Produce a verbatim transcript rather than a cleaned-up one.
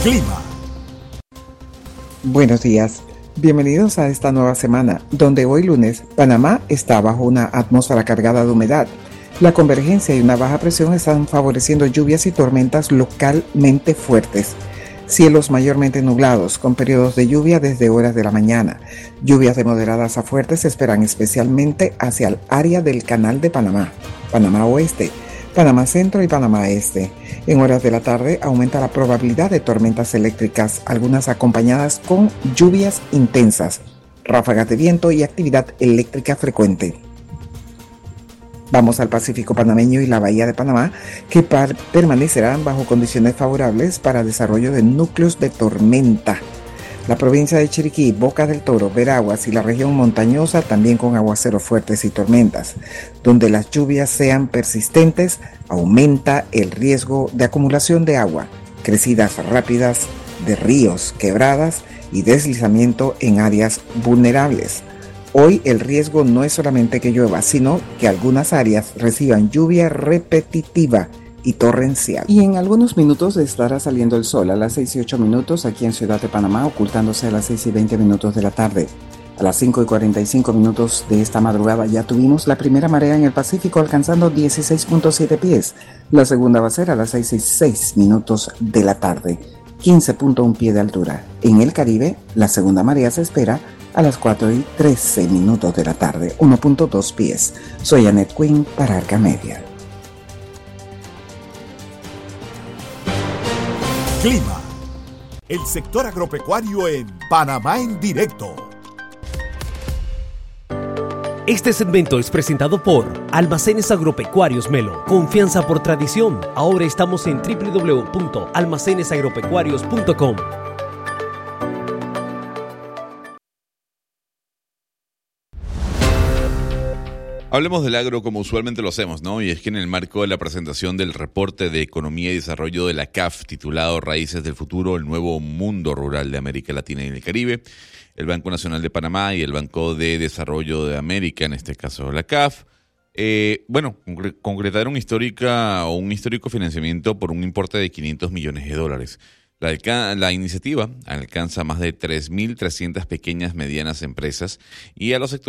Clima. Buenos días. Bienvenidos a esta nueva semana, donde hoy lunes Panamá está bajo una atmósfera cargada de humedad. La convergencia y una baja presión están favoreciendo lluvias y tormentas localmente fuertes. Cielos mayormente nublados, con periodos de lluvia desde horas de la mañana. Lluvias de moderadas a fuertes se esperan especialmente hacia el área del Canal de Panamá, Panamá Oeste, Panamá Centro y Panamá Este. En horas de la tarde aumenta la probabilidad de tormentas eléctricas, algunas acompañadas con lluvias intensas, ráfagas de viento y actividad eléctrica frecuente. Vamos al Pacífico panameño y la Bahía de Panamá, que par- permanecerán bajo condiciones favorables para desarrollo de núcleos de tormenta. La provincia de Chiriquí, Boca del Toro, Veraguas y la región montañosa también con aguaceros fuertes y tormentas. Donde las lluvias sean persistentes, aumenta el riesgo de acumulación de agua, crecidas rápidas de ríos, quebradas y deslizamiento en áreas vulnerables. Hoy el riesgo no es solamente que llueva, sino que algunas áreas reciban lluvia repetitiva y torrencial. Y en algunos minutos estará saliendo el sol a las seis y ocho minutos aquí en Ciudad de Panamá, ocultándose a las seis y veinte minutos de la tarde. A las cinco y cuarenta y cinco minutos de esta madrugada ya tuvimos la primera marea en el Pacífico alcanzando dieciséis punto siete pies. La segunda va a ser a las seis y seis minutos de la tarde, quince punto uno pie de altura. En el Caribe, la segunda marea se espera a las cuatro y trece minutos de la tarde, uno punto dos pies. Soy Annette Quinn para Arca Media. Clima. El sector agropecuario en Panamá en directo. Este segmento es presentado por Almacenes Agropecuarios Melo. Confianza por tradición. Ahora estamos en doble u doble u doble u punto almacenes agropecuarios punto com. Hablemos del agro como usualmente lo hacemos, ¿no? Y es que en el marco de la presentación del reporte de Economía y Desarrollo de la C A F, titulado Raíces del Futuro, el nuevo mundo rural de América Latina y el Caribe, el Banco Nacional de Panamá y el Banco de Desarrollo de América, en este caso la C A F, eh, bueno, concre- concretaron histórica o un histórico financiamiento por un importe de quinientos millones de dólares. La, alca- la iniciativa alcanza más de tres mil trescientas pequeñas, medianas empresas y a los sectores